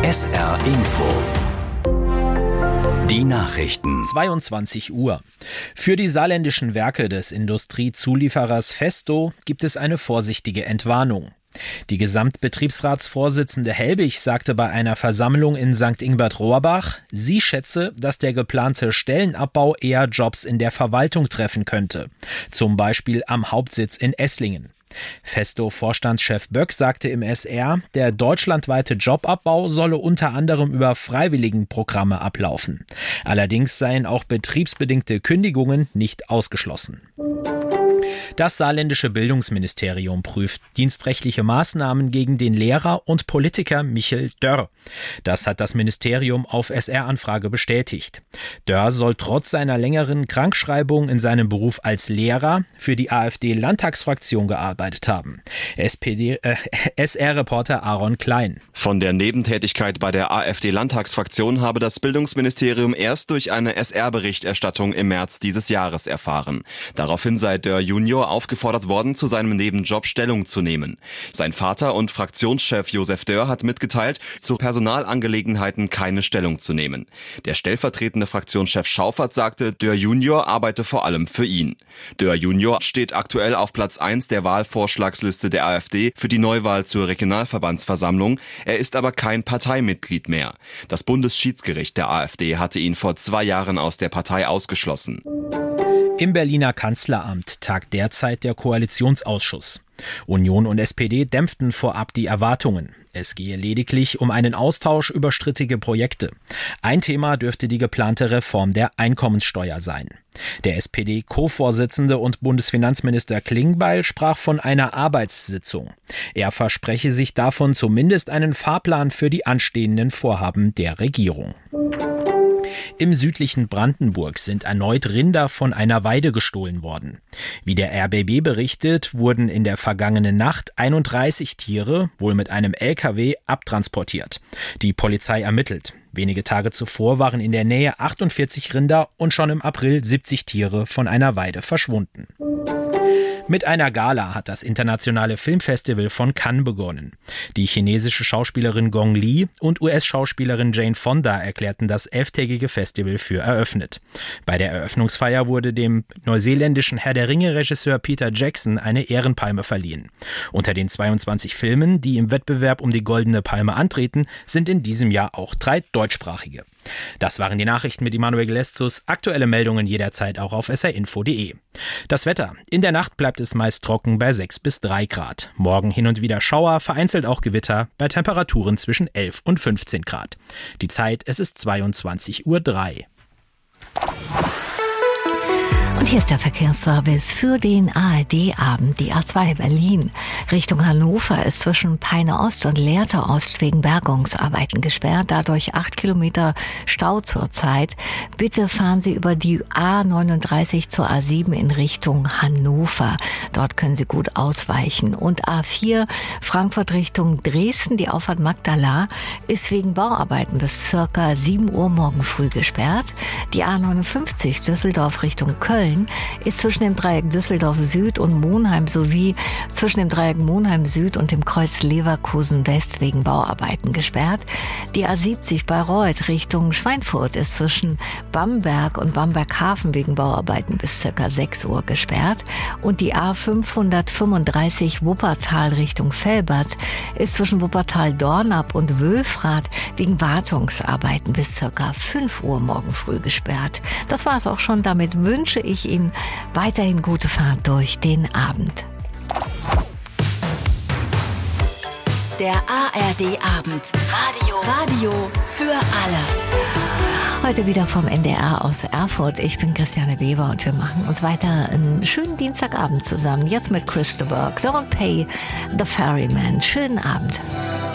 SR Info. Die Nachrichten. 22 Uhr. Für die saarländischen Werke des Industriezulieferers Festo gibt es eine vorsichtige Entwarnung. Die Gesamtbetriebsratsvorsitzende Helbig sagte bei einer Versammlung in St. Ingbert-Rohrbach, sie schätze, dass der geplante Stellenabbau eher Jobs in der Verwaltung treffen könnte. Zum Beispiel am Hauptsitz in Esslingen. Festo-Vorstandschef Böck sagte im SR, der deutschlandweite Jobabbau solle unter anderem über Freiwilligenprogramme ablaufen. Allerdings seien auch betriebsbedingte Kündigungen nicht ausgeschlossen. Das saarländische Bildungsministerium prüft dienstrechtliche Maßnahmen gegen den Lehrer und Politiker Michel Dörr. Das hat das Ministerium auf SR-Anfrage bestätigt. Dörr soll trotz seiner längeren Krankschreibung in seinem Beruf als Lehrer für die AfD-Landtagsfraktion gearbeitet haben. SR-Reporter Aaron Klein. Von der Nebentätigkeit bei der AfD-Landtagsfraktion habe das Bildungsministerium erst durch eine SR-Berichterstattung im März dieses Jahres erfahren. Daraufhin sei Dörr Junior aufgefordert worden, zu seinem Nebenjob Stellung zu nehmen. Sein Vater und Fraktionschef Josef Dörr hat mitgeteilt, zu Personalangelegenheiten keine Stellung zu nehmen. Der stellvertretende Fraktionschef Schaufert sagte, Dörr Junior arbeite vor allem für ihn. Dörr Junior steht aktuell auf Platz 1 der Wahlvorschlagsliste der AfD für die Neuwahl zur Regionalverbandsversammlung. Er ist aber kein Parteimitglied mehr. Das Bundesschiedsgericht der AfD hatte ihn vor 2 Jahren aus der Partei ausgeschlossen. Im Berliner Kanzleramt tagt derzeit der Koalitionsausschuss. Union und SPD dämpften vorab die Erwartungen. Es gehe lediglich um einen Austausch über strittige Projekte. Ein Thema dürfte die geplante Reform der Einkommenssteuer sein. Der SPD-Co-Vorsitzende und Bundesfinanzminister Klingbeil sprach von einer Arbeitssitzung. Er verspreche sich davon zumindest einen Fahrplan für die anstehenden Vorhaben der Regierung. Im südlichen Brandenburg sind erneut Rinder von einer Weide gestohlen worden. Wie der RBB berichtet, wurden in der vergangenen Nacht 31 Tiere, wohl mit einem LKW, abtransportiert. Die Polizei ermittelt. Wenige Tage zuvor waren in der Nähe 48 Rinder und schon im April 70 Tiere von einer Weide verschwunden. Mit einer Gala hat das internationale Filmfestival von Cannes begonnen. Die chinesische Schauspielerin Gong Li und US-Schauspielerin Jane Fonda erklärten das 11-tägige Festival für eröffnet. Bei der Eröffnungsfeier wurde dem neuseeländischen Herr der Ringe-Regisseur Peter Jackson eine Ehrenpalme verliehen. Unter den 22 Filmen, die im Wettbewerb um die Goldene Palme antreten, sind in diesem Jahr auch 3 deutschsprachige. Das waren die Nachrichten mit Immanuel Geleszus. Aktuelle Meldungen jederzeit auch auf srinfo.de. Das Wetter. In der Nacht bleibt es meist trocken bei 6 bis 3 Grad. Morgen hin und wieder Schauer, vereinzelt auch Gewitter bei Temperaturen zwischen 11 und 15 Grad. Die Zeit, es ist 22:03 Uhr. Und hier ist der Verkehrsservice für den ARD-Abend. Die A2 Berlin Richtung Hannover ist zwischen Peine Ost und Lehrte Ost wegen Bergungsarbeiten gesperrt. Dadurch 8 Kilometer Stau zurzeit. Bitte fahren Sie über die A39 zur A7 in Richtung Hannover. Dort können Sie gut ausweichen. Und A4 Frankfurt Richtung Dresden, die Auffahrt Magdala, ist wegen Bauarbeiten bis circa 7 Uhr morgen früh gesperrt. Die A59 Düsseldorf Richtung Köln ist zwischen dem Dreieck Düsseldorf Süd und Monheim sowie zwischen dem Dreieck Monheim Süd und dem Kreuz Leverkusen West wegen Bauarbeiten gesperrt. Die A70 Bayreuth Richtung Schweinfurt ist zwischen Bamberg und Bamberg-Hafen wegen Bauarbeiten bis ca. 6 Uhr gesperrt. Und die A535 Wuppertal Richtung Velbert ist zwischen Wuppertal-Dornap und Wülfrath wegen Wartungsarbeiten bis ca. 5 Uhr morgen früh gesperrt. Das war es auch schon. Damit wünsche ich Ihnen weiterhin gute Fahrt durch den Abend. Der ARD-Abend. Radio für alle. Heute wieder vom NDR aus Erfurt. Ich bin Christiane Weber und wir machen uns weiter einen schönen Dienstagabend zusammen. Jetzt mit Christa Burke. Don't Pay the Ferryman. Schönen Abend.